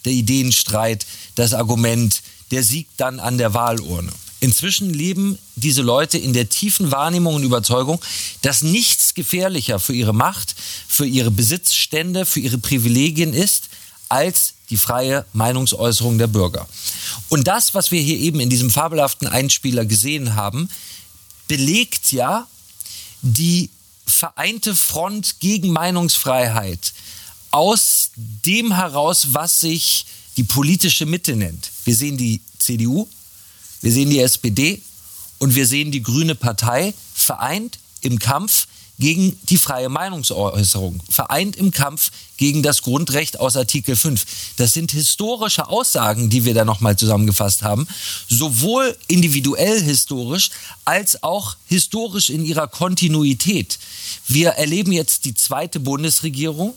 der Ideenstreit, das Argument, der siegt dann an der Wahlurne. Inzwischen leben diese Leute in der tiefen Wahrnehmung und Überzeugung, dass nichts gefährlicher für ihre Macht, für ihre Besitzstände, für ihre Privilegien ist, als die freie Meinungsäußerung der Bürger. Und das, was wir hier eben in diesem fabelhaften Einspieler gesehen haben, belegt ja die vereinte Front gegen Meinungsfreiheit aus dem heraus, was sich die politische Mitte nennt. Wir sehen die CDU, wir sehen die SPD und wir sehen die Grüne Partei vereint im Kampf gegen die freie Meinungsäußerung, vereint im Kampf gegen das Grundrecht aus Artikel 5. Das sind historische Aussagen, die wir da nochmal zusammengefasst haben, sowohl individuell historisch als auch historisch in ihrer Kontinuität. Wir erleben jetzt die zweite Bundesregierung.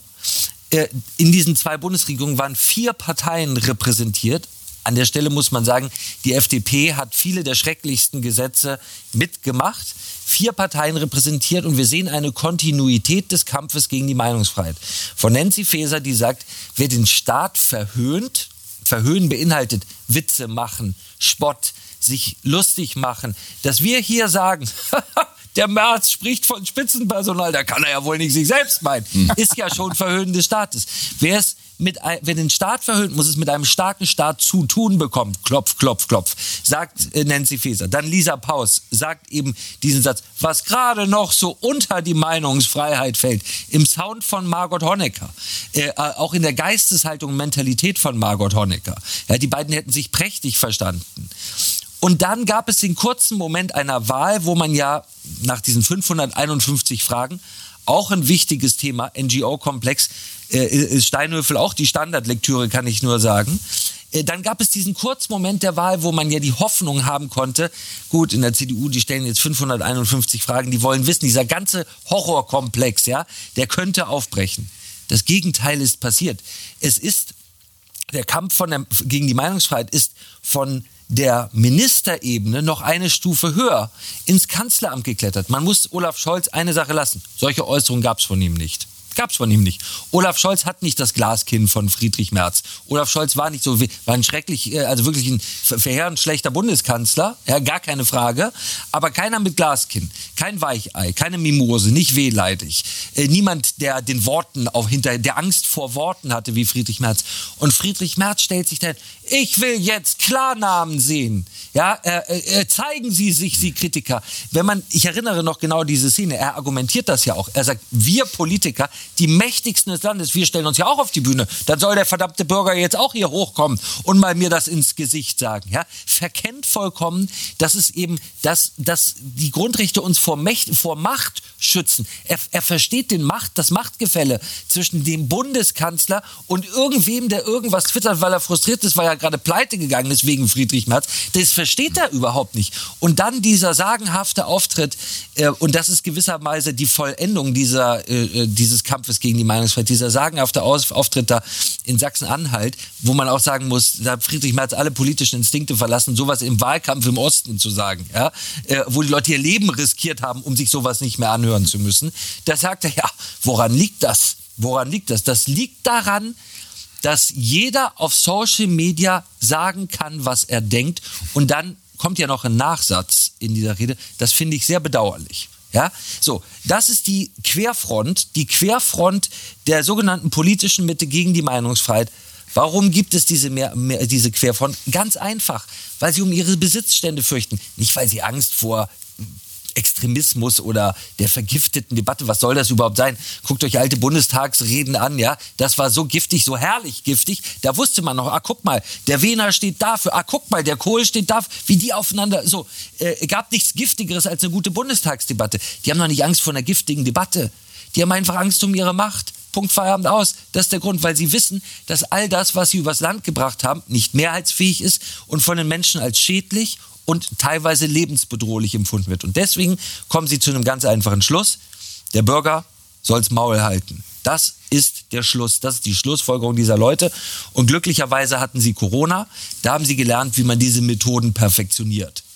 In diesen 2 Bundesregierungen waren 4 Parteien repräsentiert. An der Stelle muss man sagen, die FDP hat viele der schrecklichsten Gesetze mitgemacht, 4 Parteien repräsentiert und wir sehen eine Kontinuität des Kampfes gegen die Meinungsfreiheit. Von Nancy Faeser, die sagt, wer den Staat verhöhnt, verhöhnen beinhaltet Witze machen, Spott, sich lustig machen, dass wir hier sagen, der Merz spricht von Spitzenpersonal, da kann er ja wohl nicht sich selbst meinen, ist ja schon Verhöhnen des Staates. Wer den Staat verhöhnt, muss es mit einem starken Staat zu tun bekommen. Klopf, klopf, klopf, sagt Nancy Faeser. Dann Lisa Paus sagt eben diesen Satz, was gerade noch so unter die Meinungsfreiheit fällt, im Sound von Margot Honecker, auch in der Geisteshaltung und Mentalität von Margot Honecker. Ja, die beiden hätten sich prächtig verstanden. Und dann gab es den kurzen Moment einer Wahl, wo man ja nach diesen 551 Fragen, auch ein wichtiges Thema, NGO-Komplex, ist Steinhöfel auch die Standardlektüre, kann ich nur sagen. Dann gab es diesen kurzen Moment der Wahl, wo man ja die Hoffnung haben konnte, gut, in der CDU, die stellen jetzt 551 Fragen, die wollen wissen, dieser ganze Horrorkomplex, ja, der könnte aufbrechen. Das Gegenteil ist passiert. Der Kampf gegen die Meinungsfreiheit ist von der Ministerebene noch eine Stufe höher ins Kanzleramt geklettert. Man muss Olaf Scholz eine Sache lassen. Solche Äußerungen gab es von ihm nicht. Olaf Scholz hat nicht das Glaskinn von Friedrich Merz. Olaf Scholz war nicht so, war ein schrecklich, also wirklich ein verheerend schlechter Bundeskanzler, ja, gar keine Frage, aber keiner mit Glaskinn, kein Weichei, keine Mimose, nicht wehleidig, niemand, der den Worten der Angst vor Worten hatte wie Friedrich Merz. Und Friedrich Merz stellt sich dann, ich will jetzt Klarnamen sehen, ja, zeigen Sie sich, Sie Kritiker. Ich erinnere noch genau diese Szene, er argumentiert das ja auch, er sagt, wir Politiker, die mächtigsten des Landes, wir stellen uns ja auch auf die Bühne. Dann soll der verdammte Bürger jetzt auch hier hochkommen und mal mir das ins Gesicht sagen. Ja? Verkennt vollkommen, dass es eben, dass die Grundrechte uns vor Macht schützen. Er versteht das Machtgefälle zwischen dem Bundeskanzler und irgendwem, der irgendwas twittert, weil er frustriert ist, weil er gerade pleite gegangen ist wegen Friedrich Merz. Das versteht er überhaupt nicht. Und dann dieser sagenhafte Auftritt, und das ist gewisserweise die Vollendung dieses Kampfes gegen die Meinungsfreiheit, dieser sagenhafte Auftritt da in Sachsen-Anhalt, wo man auch sagen muss, da hat Friedrich Merz alle politischen Instinkte verlassen, sowas im Wahlkampf im Osten zu sagen, ja, wo die Leute ihr Leben riskiert haben, um sich sowas nicht mehr anhören zu müssen. Da sagt er, ja, woran liegt das? Das liegt daran, dass jeder auf Social Media sagen kann, was er denkt, und dann kommt ja noch ein Nachsatz in dieser Rede, das finde ich sehr bedauerlich. Ja, so, das ist die Querfront der sogenannten politischen Mitte gegen die Meinungsfreiheit. Warum gibt es diese Querfront? Ganz einfach, weil sie um ihre Besitzstände fürchten. Nicht, weil sie Angst vor Extremismus oder der vergifteten Debatte, was soll das überhaupt sein? Guckt euch alte Bundestagsreden an, ja, das war so giftig, so herrlich giftig, da wusste man noch, guck mal, der Wehner steht dafür, guck mal, der Kohl steht dafür, wie die aufeinander, so, gab nichts Giftigeres als eine gute Bundestagsdebatte. Die haben doch nicht Angst vor einer giftigen Debatte, die haben einfach Angst um ihre Macht. Punkt, Feierabend, aus. Das ist der Grund, weil sie wissen, dass all das, was sie übers Land gebracht haben, nicht mehrheitsfähig ist und von den Menschen als schädlich und teilweise lebensbedrohlich empfunden wird. Und deswegen kommen sie zu einem ganz einfachen Schluss. Der Bürger soll's Maul halten. Das ist der Schluss. Das ist die Schlussfolgerung dieser Leute. Und glücklicherweise hatten sie Corona. Da haben sie gelernt, wie man diese Methoden perfektioniert.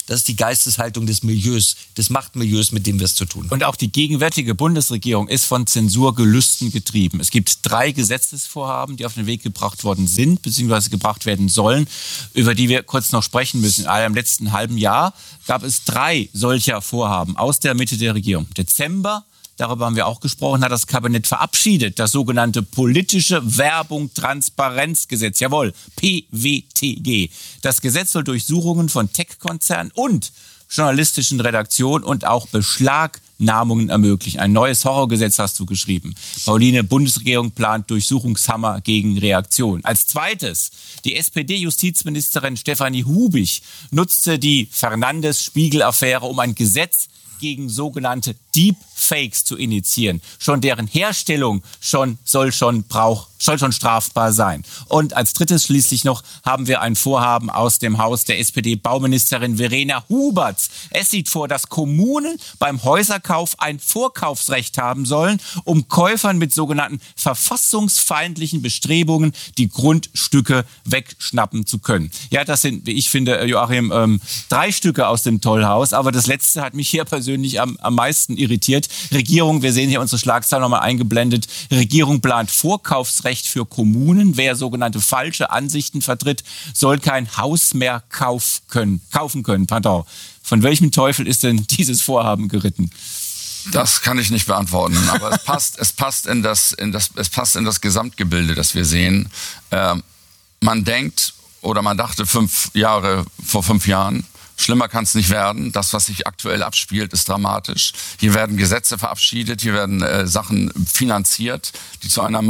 Das ist die Geisteshaltung des Milieus, des Machtmilieus, mit dem wir es zu tun haben. Und auch die gegenwärtige Bundesregierung ist von Zensurgelüsten getrieben. Es gibt 3 Gesetzesvorhaben, die auf den Weg gebracht worden sind, beziehungsweise gebracht werden sollen, über die wir kurz noch sprechen müssen. Im letzten halben Jahr gab es 3 solcher Vorhaben aus der Mitte der Regierung. Dezember, darüber haben wir auch gesprochen, hat das Kabinett verabschiedet, das sogenannte Politische Werbung Transparenzgesetz, jawohl, PWTG. Das Gesetz soll Durchsuchungen von Tech-Konzernen und journalistischen Redaktionen und auch Beschlagnahmungen ermöglichen. Ein neues Horrorgesetz hast du geschrieben. Pauline, Bundesregierung plant Durchsuchungshammer gegen Reaktion. Als zweites, die SPD-Justizministerin Stefanie Hubich nutzte die Fernandes-Spiegel-Affäre, um ein Gesetz gegen sogenannte Deepfakes zu initiieren. Schon deren Herstellung soll schon strafbar sein. Und als drittes schließlich noch haben wir ein Vorhaben aus dem Haus der SPD-Bauministerin Verena Huberts. Es sieht vor, dass Kommunen beim Häuserkauf ein Vorkaufsrecht haben sollen, um Käufern mit sogenannten verfassungsfeindlichen Bestrebungen die Grundstücke wegschnappen zu können. Ja, das sind, wie ich finde, Joachim, 3 Stücke aus dem Tollhaus, aber das letzte hat mich hier persönlich am meisten irritiert. Regierung, wir sehen hier unsere Schlagzeile nochmal eingeblendet, Regierung plant Vorkaufsrecht für Kommunen. Wer sogenannte falsche Ansichten vertritt, soll kein Haus mehr kaufen können. Pardon. Von welchem Teufel ist denn dieses Vorhaben geritten? Das kann ich nicht beantworten, aber es passt in das Gesamtgebilde, das wir sehen. Man denkt oder man dachte vor 5 Jahren, schlimmer kann es nicht werden. Das, was sich aktuell abspielt, ist dramatisch. Hier werden Gesetze verabschiedet, hier werden Sachen finanziert, die zu einer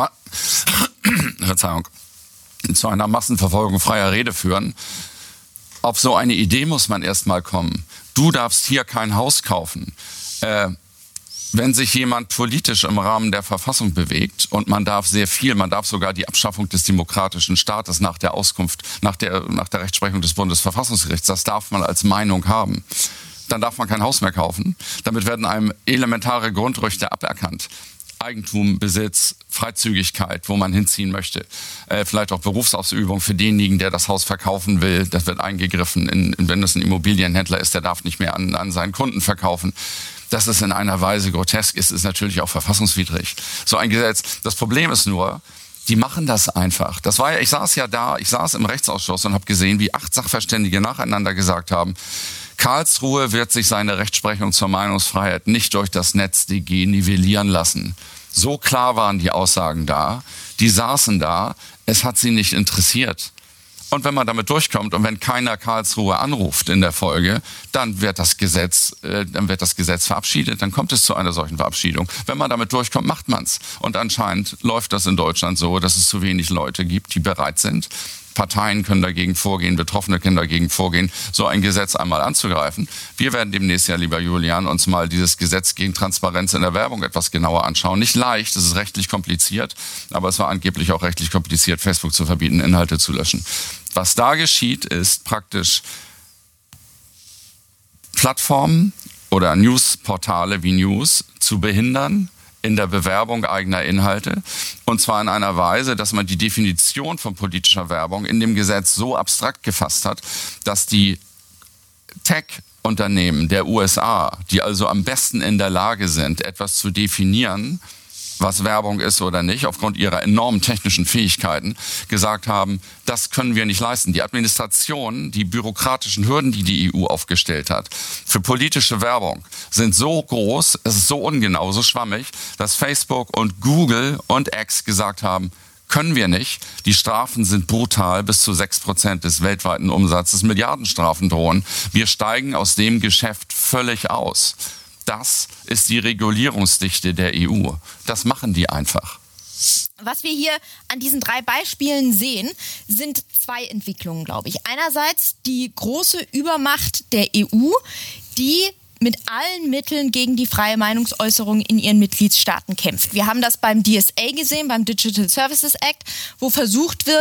Massenverfolgung freier Rede führen. Auf so eine Idee muss man erst mal kommen. Du darfst hier kein Haus kaufen. Wenn sich jemand politisch im Rahmen der Verfassung bewegt und man darf sehr viel, man darf sogar die Abschaffung des demokratischen Staates nach der Auskunft, nach der Rechtsprechung des Bundesverfassungsgerichts, das darf man als Meinung haben. Dann darf man kein Haus mehr kaufen. Damit werden einem elementare Grundrechte aberkannt. Eigentum, Besitz, Freizügigkeit, wo man hinziehen möchte. Vielleicht auch Berufsausübung für denjenigen, der das Haus verkaufen will. Das wird eingegriffen. Wenn es ein Immobilienhändler ist, der darf nicht mehr an seinen Kunden verkaufen. Das ist in einer Weise grotesk, ist natürlich auch verfassungswidrig. So ein Gesetz. Das Problem ist nur, die machen das einfach. Ich saß im Rechtsausschuss und habe gesehen, wie 8 Sachverständige nacheinander gesagt haben, Karlsruhe wird sich seine Rechtsprechung zur Meinungsfreiheit nicht durch das NetzDG nivellieren lassen. So klar waren die Aussagen da. Die saßen da. Es hat sie nicht interessiert. Und wenn man damit durchkommt und wenn keiner Karlsruhe anruft in der Folge, dann wird das Gesetz verabschiedet. Dann kommt es zu einer solchen Verabschiedung. Wenn man damit durchkommt, macht man's. Und anscheinend läuft das in Deutschland so, dass es zu wenig Leute gibt, die bereit sind. Parteien können dagegen vorgehen, Betroffene können dagegen vorgehen, so ein Gesetz einmal anzugreifen. Wir werden demnächst ja, lieber Julian, uns mal dieses Gesetz gegen Transparenz in der Werbung etwas genauer anschauen. Nicht leicht, es ist rechtlich kompliziert, aber es war angeblich auch rechtlich kompliziert, Facebook zu verbieten, Inhalte zu löschen. Was da geschieht, ist praktisch Plattformen oder Newsportale wie News zu behindern in der Bewerbung eigener Inhalte. Und zwar in einer Weise, dass man die Definition von politischer Werbung in dem Gesetz so abstrakt gefasst hat, dass die Tech-Unternehmen der USA, die also am besten in der Lage sind, etwas zu definieren, was Werbung ist oder nicht, aufgrund ihrer enormen technischen Fähigkeiten, gesagt haben, das können wir nicht leisten. Die Administration, die bürokratischen Hürden, die die EU aufgestellt hat, für politische Werbung sind so groß, es ist so ungenau, so schwammig, dass Facebook und Google und X gesagt haben, können wir nicht. Die Strafen sind brutal, bis zu 6% des weltweiten Umsatzes, Milliardenstrafen drohen. Wir steigen aus dem Geschäft völlig aus. Das ist die Regulierungsdichte der EU. Das machen die einfach. Was wir hier an diesen 3 Beispielen sehen, sind 2 Entwicklungen, glaube ich. Einerseits die große Übermacht der EU, die mit allen Mitteln gegen die freie Meinungsäußerung in ihren Mitgliedstaaten kämpft. Wir haben das beim DSA gesehen, beim Digital Services Act, wo versucht wird,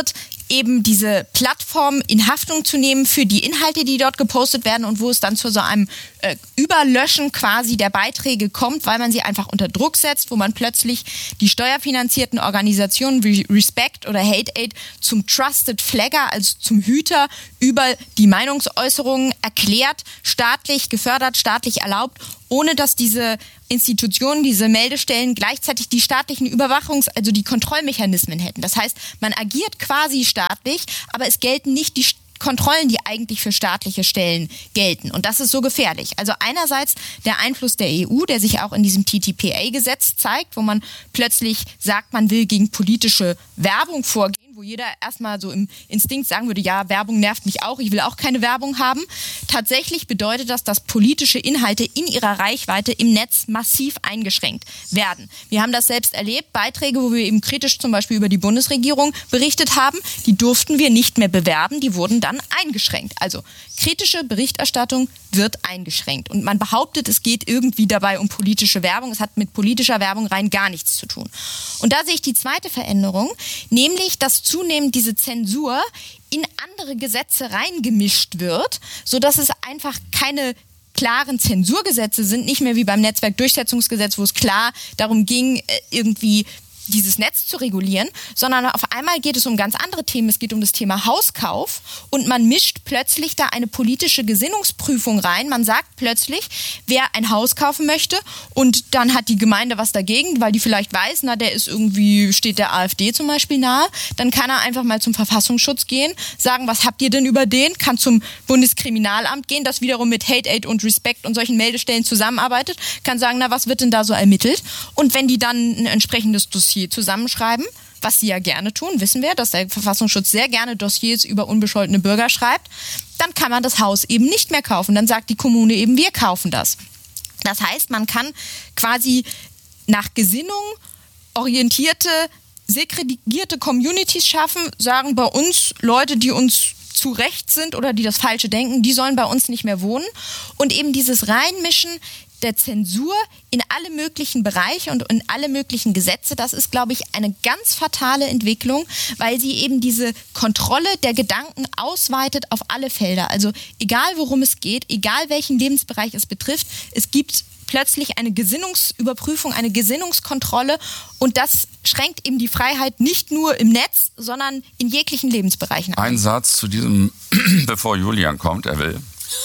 eben diese Plattform in Haftung zu nehmen für die Inhalte, die dort gepostet werden und wo es dann zu so einem Überlöschen quasi der Beiträge kommt, weil man sie einfach unter Druck setzt, wo man plötzlich die steuerfinanzierten Organisationen wie Respect oder Hate Aid zum Trusted Flagger, also zum Hüter über die Meinungsäußerungen erklärt, staatlich gefördert, staatlich erlaubt, ohne dass diese Institutionen, diese Meldestellen gleichzeitig die staatlichen also die Kontrollmechanismen hätten. Das heißt, man agiert quasi staatlich, aber es gelten nicht die Kontrollen, die eigentlich für staatliche Stellen gelten. Und das ist so gefährlich. Also einerseits der Einfluss der EU, der sich auch in diesem TTPA-Gesetz zeigt, wo man plötzlich sagt, man will gegen politische Werbung vorgehen, wo jeder erstmal so im Instinkt sagen würde, ja, Werbung nervt mich auch, ich will auch keine Werbung haben. Tatsächlich bedeutet das, dass politische Inhalte in ihrer Reichweite im Netz massiv eingeschränkt werden. Wir haben das selbst erlebt, Beiträge, wo wir eben kritisch zum Beispiel über die Bundesregierung berichtet haben, die durften wir nicht mehr bewerben, die wurden dann eingeschränkt. Also kritische Berichterstattung wird eingeschränkt. Und man behauptet, es geht irgendwie dabei um politische Werbung. Es hat mit politischer Werbung rein gar nichts zu tun. Und da sehe ich die zweite Veränderung, nämlich, dass zunehmend diese Zensur in andere Gesetze reingemischt wird, sodass es einfach keine klaren Zensurgesetze sind, nicht mehr wie beim Netzwerkdurchsetzungsgesetz, wo es klar darum ging, irgendwie dieses Netz zu regulieren, sondern auf einmal geht es um ganz andere Themen. Es geht um das Thema Hauskauf und man mischt plötzlich da eine politische Gesinnungsprüfung rein. Man sagt plötzlich, wer ein Haus kaufen möchte und dann hat die Gemeinde was dagegen, weil die vielleicht weiß, na, der ist irgendwie, steht der AfD zum Beispiel nahe, dann kann er einfach mal zum Verfassungsschutz gehen, sagen, was habt ihr denn über den? Kann zum Bundeskriminalamt gehen, das wiederum mit Hate Aid und Respect und solchen Meldestellen zusammenarbeitet, kann sagen, na, was wird denn da so ermittelt? Und wenn die dann ein entsprechendes Dossier zusammenschreiben, was sie ja gerne tun, wissen wir, dass der Verfassungsschutz sehr gerne Dossiers über unbescholtene Bürger schreibt, dann kann man das Haus eben nicht mehr kaufen. Dann sagt die Kommune eben, wir kaufen das. Das heißt, man kann quasi nach Gesinnung orientierte, segregierte Communities schaffen, sagen bei uns Leute, die uns zu rechts sind oder die das Falsche denken, die sollen bei uns nicht mehr wohnen. Und eben dieses Reinmischen der Zensur in alle möglichen Bereiche und in alle möglichen Gesetze, das ist, glaube ich, eine ganz fatale Entwicklung, weil sie eben diese Kontrolle der Gedanken ausweitet auf alle Felder. Also egal, worum es geht, egal welchen Lebensbereich es betrifft, es gibt plötzlich eine Gesinnungsüberprüfung, eine Gesinnungskontrolle und das schränkt eben die Freiheit nicht nur im Netz, sondern in jeglichen Lebensbereichen ein. Ein Satz zu diesem, bevor Julian kommt, er will.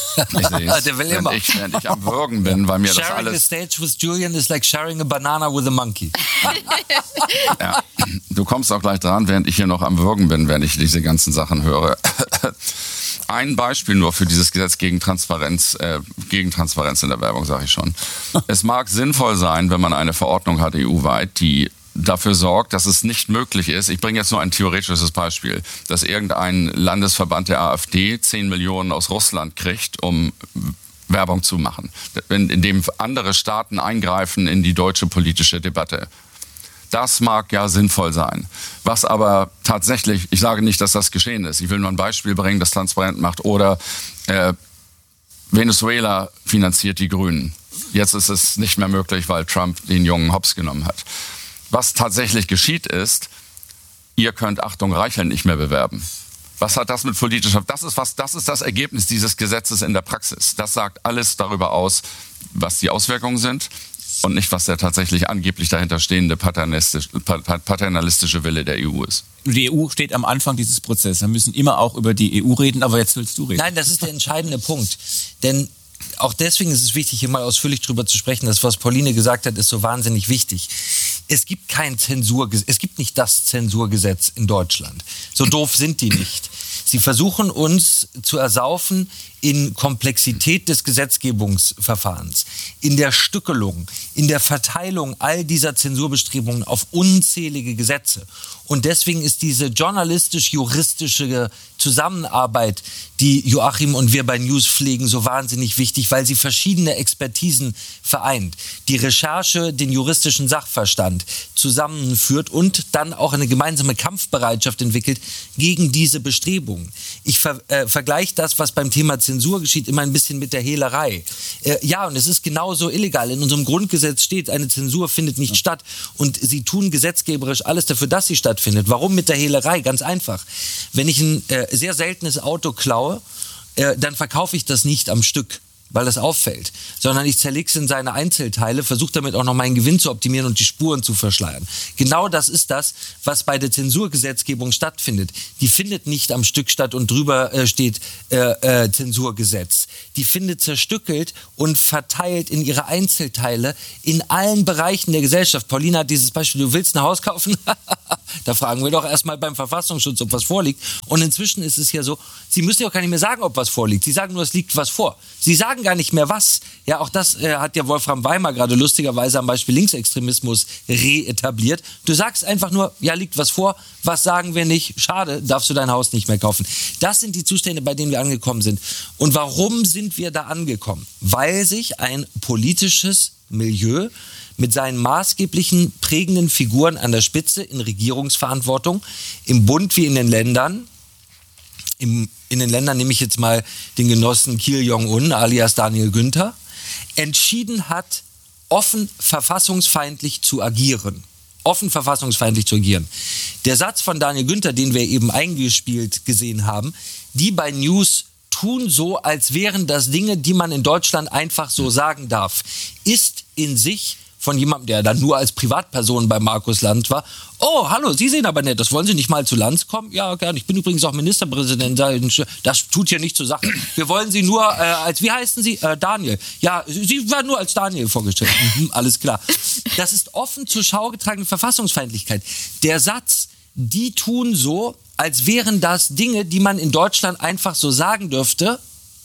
Der will immer. Wenn ich am Würgen bin, weil mir das Sharing alles... a stage with Julian is like sharing a banana with a monkey. Ja, du kommst auch gleich dran, während ich hier noch am Würgen bin, wenn ich diese ganzen Sachen höre. Ein Beispiel nur für dieses Gesetz gegen Transparenz in der Werbung, sage ich schon. Es mag sinnvoll sein, wenn man eine Verordnung hat EU-weit, die dafür sorgt, dass es nicht möglich ist, ich bringe jetzt nur ein theoretisches Beispiel, dass irgendein Landesverband der AfD 10 Millionen aus Russland kriegt, um Werbung zu machen, indem andere Staaten eingreifen in die deutsche politische Debatte. Das mag ja sinnvoll sein. Was aber tatsächlich, ich sage nicht, dass das geschehen ist, ich will nur ein Beispiel bringen, das transparent macht, oder Venezuela finanziert die Grünen. Jetzt ist es nicht mehr möglich, weil Trump den Jungen hops genommen hat. Was tatsächlich geschieht ist, ihr könnt Achtung Reichel nicht mehr bewerben. Was hat das mit politischer... Das ist das Ergebnis dieses Gesetzes in der Praxis. Das sagt alles darüber aus, was die Auswirkungen sind und nicht, was der tatsächlich angeblich dahinter stehende paternalistische Wille der EU ist. Die EU steht am Anfang dieses Prozesses. Wir müssen immer auch über die EU reden, aber jetzt willst du reden. Nein, das ist der entscheidende Punkt. Denn auch deswegen ist es wichtig, hier mal ausführlich drüber zu sprechen. Das, was Pauline gesagt hat, ist so wahnsinnig wichtig. Es gibt es gibt nicht das Zensurgesetz in Deutschland. So doof sind die nicht. Sie versuchen uns zu ersaufen in Komplexität des Gesetzgebungsverfahrens, in der Stückelung, in der Verteilung all dieser Zensurbestrebungen auf unzählige Gesetze. Und deswegen ist diese journalistisch-juristische Zusammenarbeit, die Joachim und wir bei News pflegen, so wahnsinnig wichtig, weil sie verschiedene Expertisen vereint, die Recherche, den juristischen Sachverstand zusammenführt und dann auch eine gemeinsame Kampfbereitschaft entwickelt gegen diese Bestrebungen. Ich vergleiche das, was beim Thema Zensur geschieht, immer ein bisschen mit der Hehlerei. Ja, und es ist genauso illegal. In unserem Grundgesetz steht, eine Zensur findet nicht statt. Und sie tun gesetzgeberisch alles dafür, dass sie stattfindet. Warum mit der Hehlerei? Ganz einfach. wenn ich ein sehr seltenes Auto klaue, dann verkaufe ich das nicht am Stück, weil das auffällt, sondern ich zerlege es in seine Einzelteile, versuche damit auch noch meinen Gewinn zu optimieren und die Spuren zu verschleiern. Genau das ist das, was bei der Zensurgesetzgebung stattfindet. Die findet nicht am Stück statt und drüber steht Zensurgesetz. Die findet zerstückelt und verteilt in ihre Einzelteile in allen Bereichen der Gesellschaft. Paulina hat dieses Beispiel, du willst ein Haus kaufen? Da fragen wir doch erstmal beim Verfassungsschutz, ob was vorliegt. Und inzwischen ist es ja so, sie müssen ja auch gar nicht mehr sagen, ob was vorliegt. Sie sagen nur, es liegt was vor. Sie sagen gar nicht mehr was. Ja, auch das hat ja Wolfram Weimar gerade lustigerweise am Beispiel Linksextremismus reetabliert. Du sagst einfach nur, ja, liegt was vor, was sagen wir nicht? Schade, darfst du dein Haus nicht mehr kaufen. Das sind die Zustände, bei denen wir angekommen sind. Und warum sind wir da angekommen? Weil sich ein politisches Milieu mit seinen maßgeblichen prägenden Figuren an der Spitze in Regierungsverantwortung, im Bund wie in den Ländern, in den Ländern nehme ich jetzt mal den Genossen Kim Jong-un alias Daniel Günther, entschieden hat, offen verfassungsfeindlich zu agieren. Offen verfassungsfeindlich zu agieren. Der Satz von Daniel Günther, den wir eben eingespielt gesehen haben, die bei News tun so, als wären das Dinge, die man in Deutschland einfach so sagen darf, ist in sich von jemandem, der dann nur als Privatperson bei Markus Lanz war. Oh, hallo, Sie sehen aber nett, das wollen Sie nicht mal zu Lanz kommen? Ja, gerne. Ich bin übrigens auch Ministerpräsident. Das tut ja nicht zur Sache. Wir wollen Sie nur als, wie heißen Sie? Daniel. Ja, Sie waren nur als Daniel vorgestellt. Alles klar. Das ist offen zur Schau getragene Verfassungsfeindlichkeit. Der Satz, die tun so, als wären das Dinge, die man in Deutschland einfach so sagen dürfte,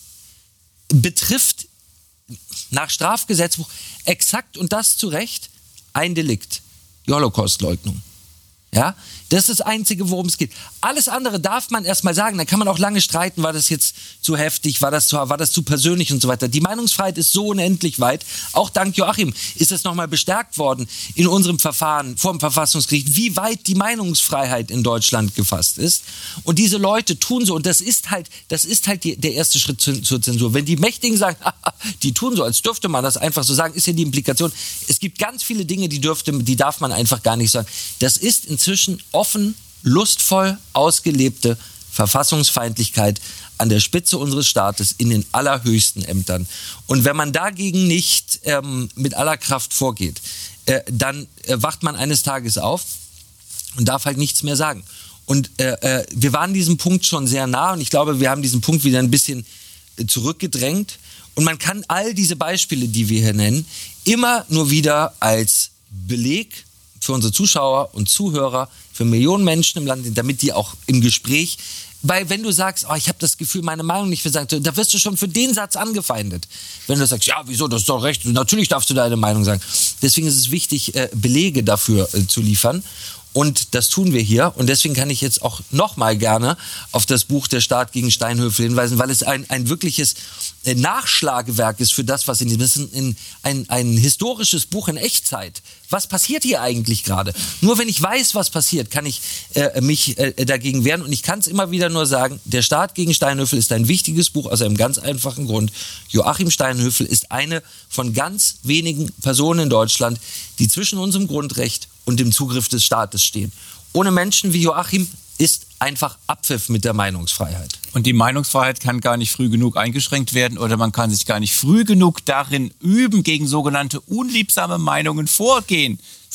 betrifft nach Strafgesetzbuch exakt, und das zu Recht, ein Delikt. Die Holocaustleugnung. Ja, das ist das Einzige, worum es geht. Alles andere darf man erstmal sagen. Da kann man auch lange streiten, war das jetzt zu heftig, war das zu persönlich und so weiter. Die Meinungsfreiheit ist so unendlich weit. Auch dank Joachim ist es nochmal bestärkt worden in unserem Verfahren vor dem Verfassungsgericht, wie weit die Meinungsfreiheit in Deutschland gefasst ist. Und diese Leute tun so. Und das ist halt der erste Schritt zur Zensur. Wenn die Mächtigen sagen, die tun so, als dürfte man das einfach so sagen, ist ja die Implikation. Es gibt ganz viele Dinge, die darf man einfach gar nicht sagen. Das ist inzwischen offen, lustvoll ausgelebte Verfassungsfeindlichkeit an der Spitze unseres Staates in den allerhöchsten Ämtern. Und wenn man dagegen nicht mit aller Kraft vorgeht, dann wacht man eines Tages auf und darf halt nichts mehr sagen. Und wir waren diesem Punkt schon sehr nah und ich glaube, wir haben diesen Punkt wieder ein bisschen zurückgedrängt. Und man kann all diese Beispiele, die wir hier nennen, immer nur wieder als Beleg für unsere Zuschauer und Zuhörer, für Millionen Menschen im Land, damit die auch im Gespräch, weil wenn du sagst, ich habe das Gefühl, meine Meinung nicht gesagt, da wirst du schon für den Satz angefeindet. Wenn du sagst, ja, wieso, das ist doch recht, natürlich darfst du deine Meinung sagen. Deswegen ist es wichtig, Belege dafür zu liefern. Und das tun wir hier. Und deswegen kann ich jetzt auch nochmal gerne auf das Buch Der Staat gegen Steinhöfel hinweisen, weil es ein wirkliches Nachschlagewerk ist für das, was in diesem, das ist ein historisches Buch in Echtzeit. Was passiert hier eigentlich gerade? Nur wenn ich weiß, was passiert, kann ich mich dagegen wehren. Und ich kann es immer wieder nur sagen, Der Staat gegen Steinhöfel ist ein wichtiges Buch aus einem ganz einfachen Grund. Joachim Steinhöfel ist eine von ganz wenigen Personen in Deutschland, die zwischen unserem Grundrecht und dem Zugriff des Staates stehen. Ohne Menschen wie Joachim ist einfach Abpfiff mit der Meinungsfreiheit. Und die Meinungsfreiheit kann gar nicht früh genug eingeschränkt werden oder man kann sich gar nicht früh genug darin üben, gegen sogenannte unliebsame Meinungen vorzugehen.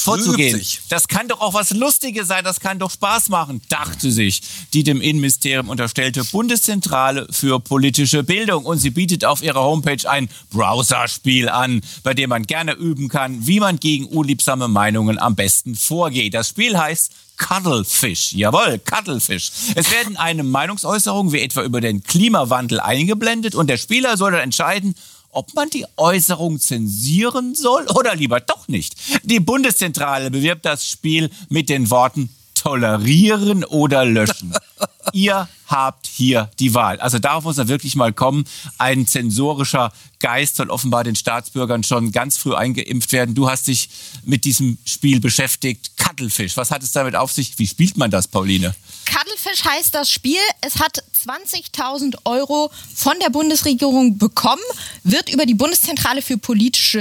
Das kann doch auch was Lustiges sein, das kann doch Spaß machen, dachte sich die dem Innenministerium unterstellte Bundeszentrale für politische Bildung. Und sie bietet auf ihrer Homepage ein Browserspiel an, bei dem man gerne üben kann, wie man gegen unliebsame Meinungen am besten vorgeht. Das Spiel heißt Cuddlefish. Jawohl, Cuddlefish. Es werden eine Meinungsäußerung wie etwa über den Klimawandel eingeblendet und der Spieler soll dann entscheiden, ob man die Äußerung zensieren soll oder lieber doch nicht. Die Bundeszentrale bewirbt das Spiel mit den Worten tolerieren oder löschen. Ihr habt hier die Wahl. Also darauf muss er wirklich mal kommen. Ein zensorischer Geist soll offenbar den Staatsbürgern schon ganz früh eingeimpft werden. Du hast dich mit diesem Spiel beschäftigt. Cuddlefish, was hat es damit auf sich? Wie spielt man das, Pauline? Cuddlefish heißt das Spiel. Es hat 20.000 € von der Bundesregierung bekommen, wird über die Bundeszentrale für politische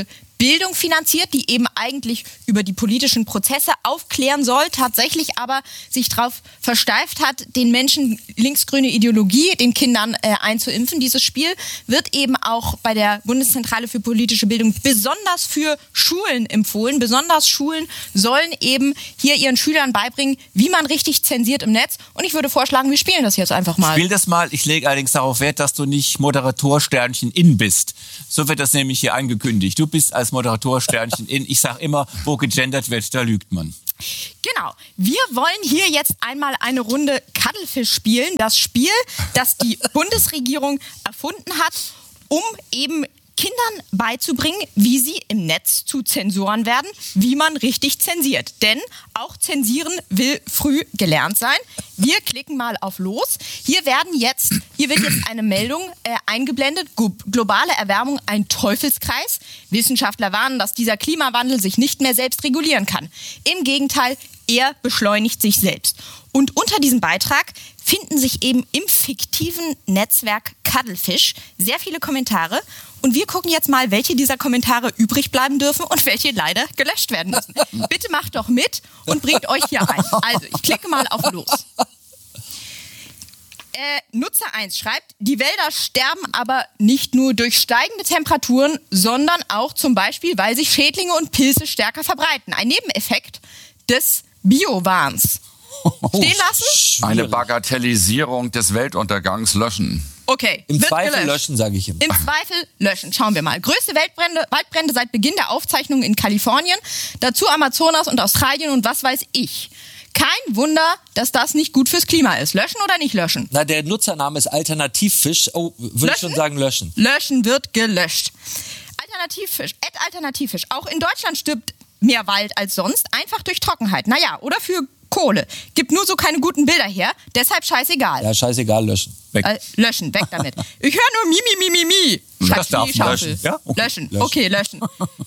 Bildung finanziert, die eben eigentlich über die politischen Prozesse aufklären soll, tatsächlich aber sich darauf versteift hat, den Menschen linksgrüne Ideologie, den Kindern einzuimpfen. Dieses Spiel wird eben auch bei der Bundeszentrale für politische Bildung besonders für Schulen empfohlen. Besonders Schulen sollen eben hier ihren Schülern beibringen, wie man richtig zensiert im Netz. Und ich würde vorschlagen, wir spielen das jetzt einfach mal. Spiel das mal. Ich lege allerdings darauf Wert, dass du nicht Moderatorsternchen in bist. So wird das nämlich hier angekündigt. Du bist als Moderatorsternchen in. Ich sage immer, wo gegendert wird, da lügt man. Genau. Wir wollen hier jetzt einmal eine Runde Cuddlefish spielen. Das Spiel, das die Bundesregierung erfunden hat, um eben Kindern beizubringen, wie sie im Netz zu Zensoren werden, wie man richtig zensiert. Denn auch zensieren will früh gelernt sein. Wir klicken mal auf Los. Hier wird jetzt eine Meldung eingeblendet. Globale Erwärmung, ein Teufelskreis. Wissenschaftler warnen, dass dieser Klimawandel sich nicht mehr selbst regulieren kann. Im Gegenteil, er beschleunigt sich selbst. Und unter diesem Beitrag finden sich eben im fiktiven Netzwerk Cuddlefish sehr viele Kommentare. Und wir gucken jetzt mal, welche dieser Kommentare übrig bleiben dürfen und welche leider gelöscht werden müssen. Bitte macht doch mit und bringt euch hier ein. Also, ich klicke mal auf Los. Nutzer 1 schreibt, die Wälder sterben aber nicht nur durch steigende Temperaturen, sondern auch zum Beispiel, weil sich Schädlinge und Pilze stärker verbreiten. Ein Nebeneffekt des Biowahns. Stehen lassen? Eine Bagatellisierung des Weltuntergangs löschen. Okay. Im wird Zweifel gelöscht. löschen, sage ich immer. Im Zweifel löschen. Schauen wir mal. Größte Waldbrände seit Beginn der Aufzeichnungen in Kalifornien. Dazu Amazonas und Australien und was weiß ich. Kein Wunder, dass das nicht gut fürs Klima ist. Löschen oder nicht löschen? Na, der Nutzername ist Alternativfisch. Oh, würde ich schon sagen löschen. Löschen wird gelöscht. Alternativfisch. Auch in Deutschland stirbt mehr Wald als sonst, einfach durch Trockenheit. Naja, oder für Kohle. Gibt nur so keine guten Bilder her, deshalb scheißegal. Ja, scheißegal, löschen. Weg. Löschen, weg damit. Ich höre nur Mi. Das darf man Schaufel. löschen. Ja? Okay. Löschen. Okay, löschen.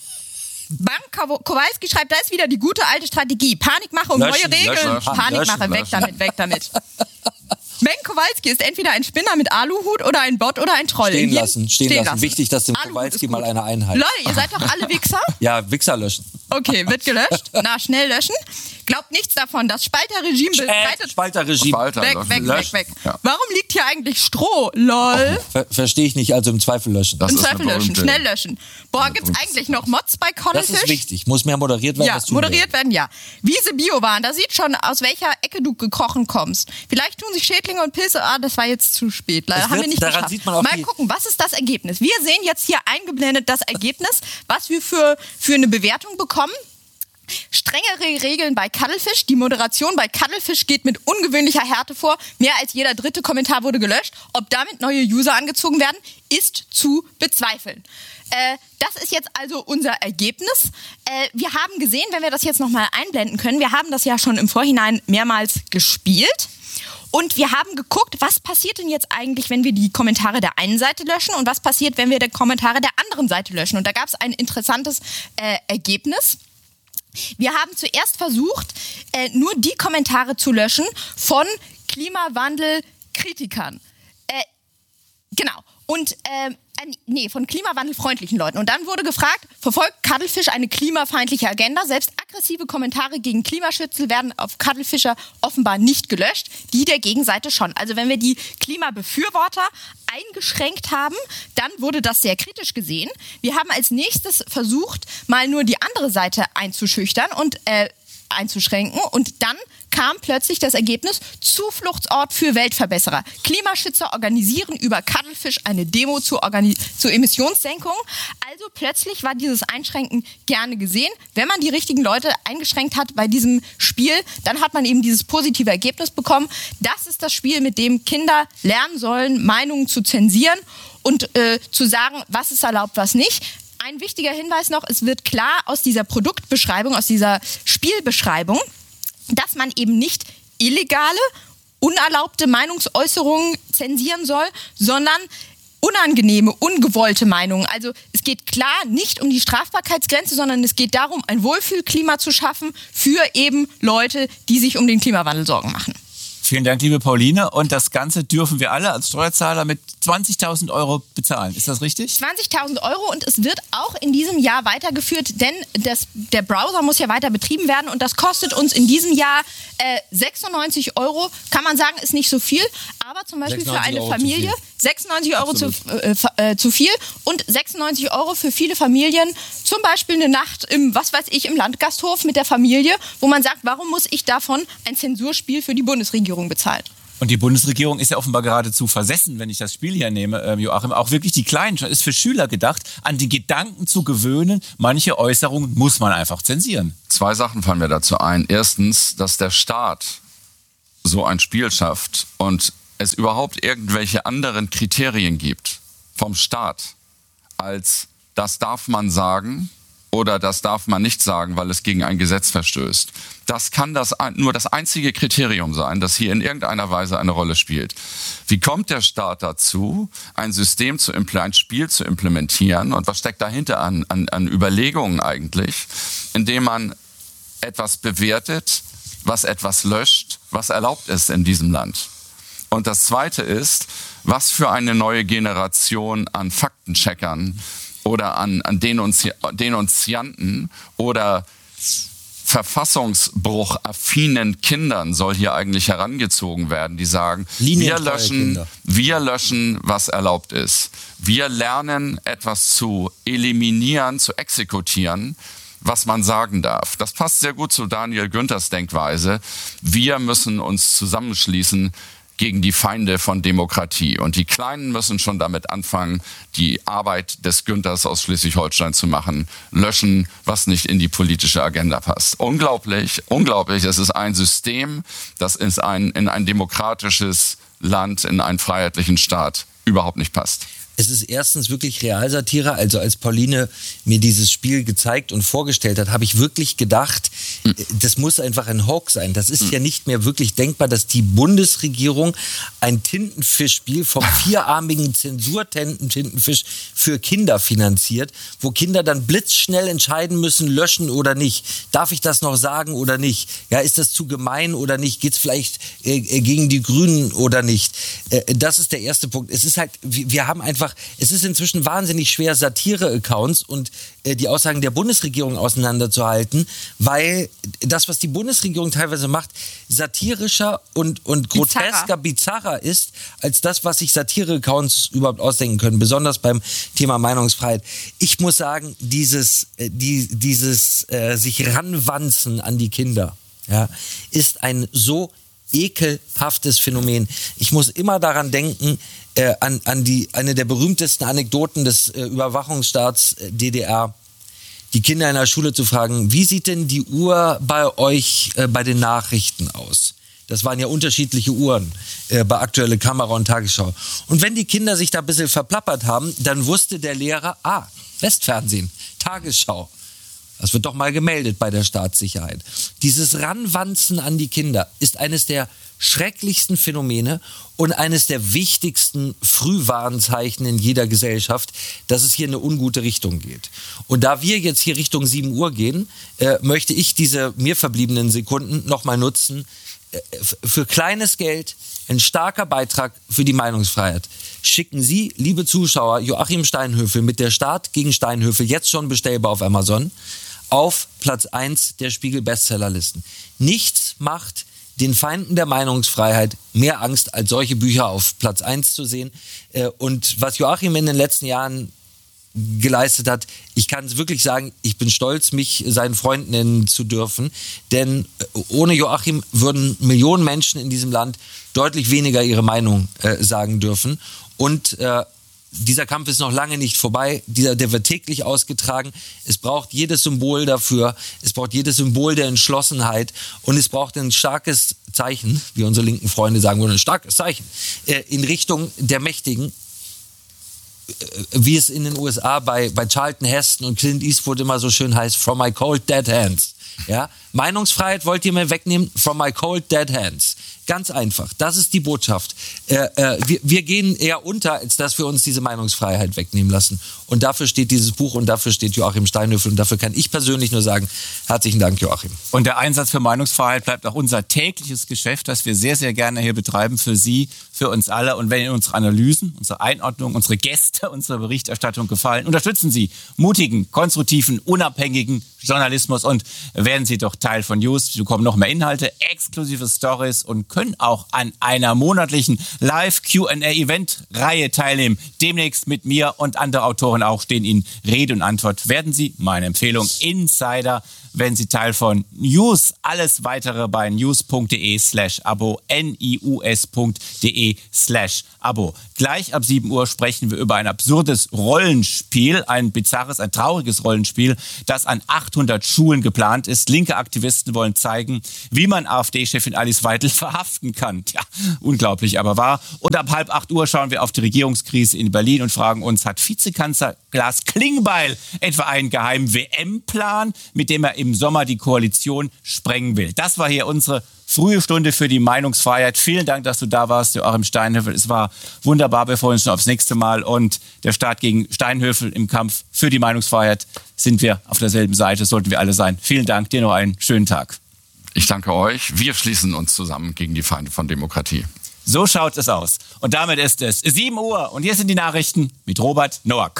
Bank Kowalski schreibt, da ist wieder die gute alte Strategie. Panikmache um Löschen, neue Regeln. löschen, Panikmache, löschen. weg damit. Ben Kowalski ist entweder ein Spinner mit Aluhut oder ein Bot oder ein Troll. Stehen lassen. Wichtig, dass dem Aluhut Kowalski ist mal gut. einer einhält. Leute, ihr seid doch alle Wichser? Ja, Wichser löschen. Okay, wird gelöscht. Na, schnell löschen. Glaubt nichts davon. Das Spalter-Regime bestreitet... Spalterregime. Spalter Weg. löschen. Ja. Warum liegt hier eigentlich Stroh? Lol. Verstehe ich nicht, also im Zweifel löschen. Das Im ist eine Zweifel löschen, berühmte- schnell löschen. Boah, gibt's eigentlich noch Mods bei Das Cuddlefish? ist wichtig. Muss mehr moderiert werden. Ja, das tun moderiert werden, ja. Wiese Biowaren, da sieht schon, aus welcher Ecke du gekrochen kommst. Vielleicht tun sich Schädlinge und Pilze, das war jetzt zu spät. Leider Es haben wir wird- nicht daran geschafft. sieht man auch Mal die- gucken, was ist das Ergebnis? Wir sehen jetzt hier eingeblendet das Ergebnis, was wir für eine Bewertung bekommen. Strengere Regeln bei Cuddlefish. Die Moderation bei Cuddlefish geht mit ungewöhnlicher Härte vor. Mehr als jeder dritte Kommentar wurde gelöscht. Ob damit neue User angezogen werden, ist zu bezweifeln. Das ist jetzt also unser Ergebnis. Wir haben gesehen, wenn wir das jetzt nochmal einblenden können, wir haben das ja schon im Vorhinein mehrmals gespielt. Und wir haben geguckt, was passiert denn jetzt eigentlich, wenn wir die Kommentare der einen Seite löschen und was passiert, wenn wir die Kommentare der anderen Seite löschen. Und da gab es ein interessantes Ergebnis. Wir haben zuerst versucht, nur die Kommentare zu löschen von Klimawandelkritikern. Genau. Und von klimawandelfreundlichen Leuten. Und dann wurde gefragt, verfolgt Cuddlefish eine klimafeindliche Agenda? Selbst aggressive Kommentare gegen Klimaschützel werden auf Cuddlefisher offenbar nicht gelöscht, die der Gegenseite schon. Also wenn wir die Klimabefürworter eingeschränkt haben, dann wurde das sehr kritisch gesehen. Wir haben als nächstes versucht, mal nur die andere Seite einzuschüchtern und einzuschränken. Und dann kam plötzlich das Ergebnis, Zufluchtsort für Weltverbesserer. Klimaschützer organisieren über Cuddlefish eine Demo zur Emissionssenkung. Also plötzlich war dieses Einschränken gerne gesehen. Wenn man die richtigen Leute eingeschränkt hat bei diesem Spiel, dann hat man eben dieses positive Ergebnis bekommen. Das ist das Spiel, mit dem Kinder lernen sollen, Meinungen zu zensieren und zu sagen, was ist erlaubt, was nicht. Ein wichtiger Hinweis noch, es wird klar aus dieser Produktbeschreibung, aus dieser Spielbeschreibung, dass man eben nicht illegale, unerlaubte Meinungsäußerungen zensieren soll, sondern unangenehme, ungewollte Meinungen. Also es geht klar nicht um die Strafbarkeitsgrenze, sondern es geht darum, ein Wohlfühlklima zu schaffen für eben Leute, die sich um den Klimawandel Sorgen machen. Vielen Dank, liebe Pauline. Und das Ganze dürfen wir alle als Steuerzahler mit 20.000 Euro bezahlen. Ist das richtig? 20.000 Euro und es wird auch in diesem Jahr weitergeführt, denn der Browser muss ja weiter betrieben werden und das kostet uns in diesem Jahr 96 Euro. Kann man sagen, ist nicht so viel, aber zum Beispiel für eine Familie 96 Euro zu viel und 96 Euro für viele Familien, zum Beispiel eine Nacht im Landgasthof mit der Familie, wo man sagt, warum muss ich davon ein Zensurspiel für die Bundesregierung bezahlen? Und die Bundesregierung ist ja offenbar geradezu versessen, wenn ich das Spiel hier nehme, Joachim, auch wirklich die Kleinen, ist für Schüler gedacht, an die Gedanken zu gewöhnen, manche Äußerungen muss man einfach zensieren. 2 Sachen fallen mir dazu ein. Erstens, dass der Staat so ein Spiel schafft und es überhaupt irgendwelche anderen Kriterien gibt vom Staat, als das darf man sagen oder das darf man nicht sagen, weil es gegen ein Gesetz verstößt. Das kann nur das einzige Kriterium sein, das hier in irgendeiner Weise eine Rolle spielt. Wie kommt der Staat dazu, ein Spiel zu implementieren? Und was steckt dahinter an Überlegungen eigentlich? Indem man etwas bewertet, was etwas löscht, was erlaubt ist in diesem Land. Und das Zweite ist, was für eine neue Generation an Faktencheckern oder an Denunzianten oder verfassungsbruchaffinen Kindern soll hier eigentlich herangezogen werden, die sagen, wir löschen, was erlaubt ist. Wir lernen, etwas zu eliminieren, zu exekutieren, was man sagen darf. Das passt sehr gut zu Daniel Günthers Denkweise. Wir müssen uns zusammenschließen gegen die Feinde von Demokratie. Und die Kleinen müssen schon damit anfangen, die Arbeit des Günthers aus Schleswig-Holstein zu machen. Löschen, was nicht in die politische Agenda passt. Unglaublich, unglaublich. Es ist ein System, das in ein demokratisches Land, in einen freiheitlichen Staat überhaupt nicht passt. Es ist erstens wirklich Realsatire. Also als Pauline mir dieses Spiel gezeigt und vorgestellt hat, habe ich wirklich gedacht, das muss einfach ein Hoax sein. Das ist ja nicht mehr wirklich denkbar, dass die Bundesregierung ein Tintenfischspiel vom vierarmigen Zensurtintenfisch für Kinder finanziert, wo Kinder dann blitzschnell entscheiden müssen, löschen oder nicht. Darf ich das noch sagen oder nicht? Ja, ist das zu gemein oder nicht? Geht es vielleicht gegen die Grünen oder nicht? Das ist der erste Punkt. Es ist halt, wir haben einfach, es ist inzwischen wahnsinnig schwer, Satire-Accounts und die Aussagen der Bundesregierung auseinanderzuhalten, weil das, was die Bundesregierung teilweise macht, satirischer und grotesker, bizarrer ist, als das, was sich Satire-Accounts überhaupt ausdenken können, besonders beim Thema Meinungsfreiheit. Ich muss sagen, dieses sich ranwanzen an die Kinder, ja, ist ein so ekelhaftes Phänomen. Ich muss immer daran denken, an eine der berühmtesten Anekdoten des Überwachungsstaats DDR, die Kinder in der Schule zu fragen, wie sieht denn die Uhr bei euch bei den Nachrichten aus? Das waren ja unterschiedliche Uhren bei Aktuelle Kamera und Tagesschau. Und wenn die Kinder sich da ein bisschen verplappert haben, dann wusste der Lehrer, Westfernsehen, Tagesschau. Das wird doch mal gemeldet bei der Staatssicherheit. Dieses Ranwanzen an die Kinder ist eines der schrecklichsten Phänomene und eines der wichtigsten Frühwarnzeichen in jeder Gesellschaft, dass es hier in eine ungute Richtung geht. Und da wir jetzt hier Richtung 7 Uhr gehen, möchte ich diese mir verbliebenen Sekunden nochmal nutzen, für kleines Geld ein starker Beitrag für die Meinungsfreiheit. Schicken Sie, liebe Zuschauer, Joachim Steinhöfel mit der Start gegen Steinhöfel, jetzt schon bestellbar auf Amazon, auf Platz 1 der Spiegel-Bestsellerlisten. Nichts macht den Feinden der Meinungsfreiheit mehr Angst, als solche Bücher auf Platz 1 zu sehen. Und was Joachim in den letzten Jahren geleistet hat, ich kann es wirklich sagen, ich bin stolz, mich seinen Freund nennen zu dürfen, denn ohne Joachim würden Millionen Menschen in diesem Land deutlich weniger ihre Meinung sagen dürfen. Und dieser Kampf ist noch lange nicht vorbei, der wird täglich ausgetragen. Es braucht jedes Symbol dafür, es braucht jedes Symbol der Entschlossenheit und es braucht ein starkes Zeichen, wie unsere linken Freunde sagen würden, ein starkes Zeichen in Richtung der Mächtigen, wie es in den USA bei Charlton Heston und Clint Eastwood immer so schön heißt, from my cold dead hands. Ja? Meinungsfreiheit wollt ihr mir wegnehmen from my cold dead hands. Ganz einfach. Das ist die Botschaft. Wir gehen eher unter, als dass wir uns diese Meinungsfreiheit wegnehmen lassen. Und dafür steht dieses Buch und dafür steht Joachim Steinhöfel. Und dafür kann ich persönlich nur sagen, herzlichen Dank, Joachim. Und der Einsatz für Meinungsfreiheit bleibt auch unser tägliches Geschäft, das wir sehr, sehr gerne hier betreiben für Sie, für uns alle. Und wenn Ihnen unsere Analysen, unsere Einordnung, unsere Gäste, unsere Berichterstattung gefallen, unterstützen Sie mutigen, konstruktiven, unabhängigen Journalismus und werden Sie doch Teil von News. Sie bekommen noch mehr Inhalte, exklusive Stories und können auch an einer monatlichen Live-Q&A-Event-Reihe teilnehmen. Demnächst mit mir und andere Autoren auch stehen Ihnen Rede und Antwort. Werden Sie, meine Empfehlung, Insider, werden Sie Teil von News. Alles weitere bei news.de/abo, nius.de/abo. Gleich ab 7 Uhr sprechen wir über ein absurdes Rollenspiel, ein bizarres, ein trauriges Rollenspiel, das an 800 Schulen geplant ist. Linke Aktivisten wollen zeigen, wie man AfD-Chefin Alice Weidel verhaften kann. Tja, unglaublich, aber wahr. Und ab 7:30 Uhr schauen wir auf die Regierungskrise in Berlin und fragen uns, hat Vizekanzler Lars Klingbeil etwa einen geheimen WM-Plan, mit dem er im Sommer die Koalition sprengen will? Das war hier unsere frühe Stunde für die Meinungsfreiheit. Vielen Dank, dass du da warst, Joachim Steinhöfel. Es war wunderbar. Wir freuen uns schon aufs nächste Mal. Und der Staat gegen Steinhöfel im Kampf für die Meinungsfreiheit sind wir auf derselben Seite, sollten wir alle sein. Vielen Dank, dir noch einen schönen Tag. Ich danke euch. Wir schließen uns zusammen gegen die Feinde von Demokratie. So schaut es aus. Und damit ist es 7 Uhr. Und hier sind die Nachrichten mit Robert Noack.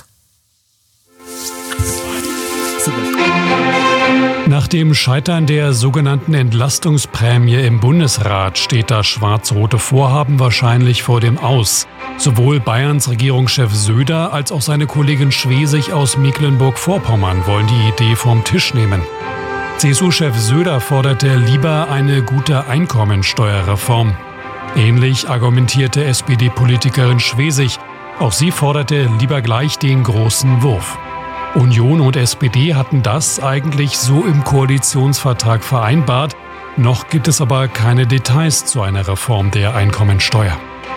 Nach dem Scheitern der sogenannten Entlastungsprämie im Bundesrat steht das schwarz-rote Vorhaben wahrscheinlich vor dem Aus. Sowohl Bayerns Regierungschef Söder als auch seine Kollegin Schwesig aus Mecklenburg-Vorpommern wollen die Idee vom Tisch nehmen. CSU-Chef Söder forderte lieber eine gute Einkommensteuerreform. Ähnlich argumentierte SPD-Politikerin Schwesig. Auch sie forderte lieber gleich den großen Wurf. Union und SPD hatten das eigentlich so im Koalitionsvertrag vereinbart. Noch gibt es aber keine Details zu einer Reform der Einkommensteuer.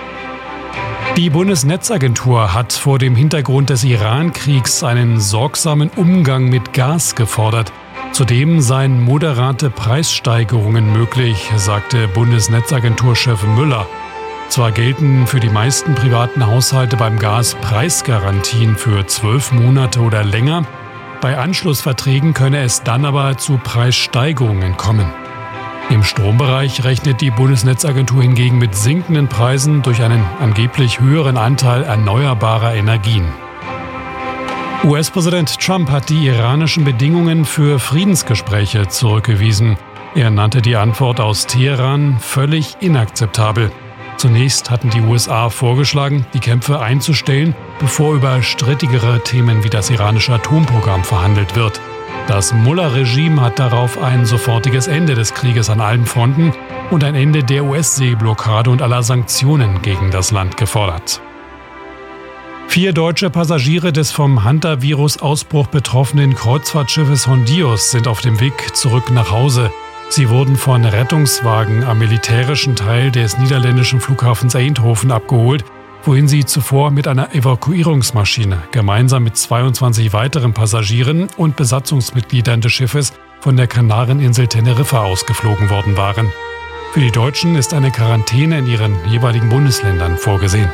Die Bundesnetzagentur hat vor dem Hintergrund des Iran-Kriegs einen sorgsamen Umgang mit Gas gefordert. Zudem seien moderate Preissteigerungen möglich, sagte Bundesnetzagenturchef Müller. Zwar gelten für die meisten privaten Haushalte beim Gas Preisgarantien für 12 Monate oder länger. Bei Anschlussverträgen könne es dann aber zu Preissteigerungen kommen. Im Strombereich rechnet die Bundesnetzagentur hingegen mit sinkenden Preisen durch einen angeblich höheren Anteil erneuerbarer Energien. US-Präsident Trump hat die iranischen Bedingungen für Friedensgespräche zurückgewiesen. Er nannte die Antwort aus Teheran völlig inakzeptabel. Zunächst hatten die USA vorgeschlagen, die Kämpfe einzustellen, bevor über strittigere Themen wie das iranische Atomprogramm verhandelt wird. Das Mullah-Regime hat darauf ein sofortiges Ende des Krieges an allen Fronten und ein Ende der US-Seeblockade und aller Sanktionen gegen das Land gefordert. 4 deutsche Passagiere des vom Hantavirus-Ausbruch betroffenen Kreuzfahrtschiffes Hondios sind auf dem Weg zurück nach Hause. Sie wurden von Rettungswagen am militärischen Teil des niederländischen Flughafens Eindhoven abgeholt, wohin sie zuvor mit einer Evakuierungsmaschine gemeinsam mit 22 weiteren Passagieren und Besatzungsmitgliedern des Schiffes von der Kanareninsel Teneriffa ausgeflogen worden waren. Für die Deutschen ist eine Quarantäne in ihren jeweiligen Bundesländern vorgesehen.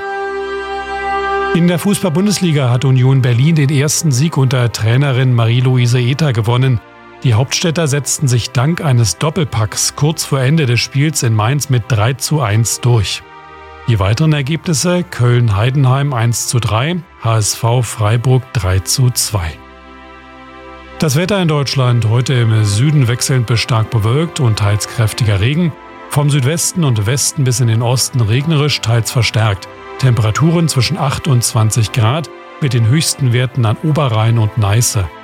In der Fußball-Bundesliga hat Union Berlin den ersten Sieg unter Trainerin Marie-Louise Ether gewonnen. Die Hauptstädter setzten sich dank eines Doppelpacks kurz vor Ende des Spiels in Mainz mit 3:1 durch. Die weiteren Ergebnisse: Köln-Heidenheim 1:3, HSV Freiburg 3:2. Das Wetter in Deutschland: heute im Süden wechselnd bis stark bewölkt und teils kräftiger Regen. Vom Südwesten und Westen bis in den Osten regnerisch, teils verstärkt. Temperaturen zwischen 8 und 20 Grad mit den höchsten Werten an Oberrhein und Neiße.